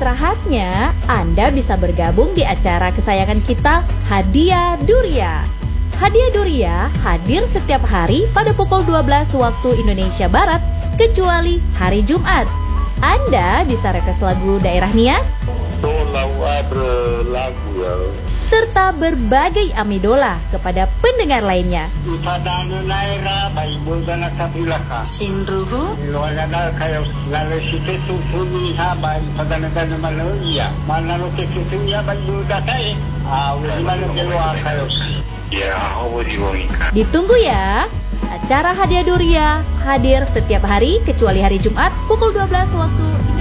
istirahatnya, Anda bisa bergabung di acara kesayangan kita, Hadiah Duria. Hadiah Duria hadir setiap hari pada pukul 12 waktu Indonesia Barat, kecuali hari Jumat. Anda bisa request lagu daerah Nias, lagu ya. serta berbagai amidola kepada pendengar lainnya. Ipadano naira baibul dana kapilaka. Sinruhu Iluanana kayo lalesite susuni haba ipadana dana maloya. Manalo kesusunya baibul datai. Ulimano keluar kayo. Ya, aku diwangika. Ditunggu ya. Acara Hadiah Duria hadir setiap hari kecuali hari Jumat pukul 12 waktu